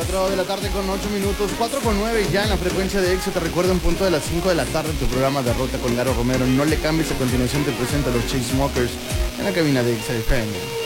4 de la tarde con 8 minutos, 4 con 9 ya en la frecuencia de EXA. Te recuerdo en punto de las 5 de la tarde tu programa de Ruta con Garo Romero. No le cambies, a continuación te presento a los Chainsmokers en la cabina de EXA FM.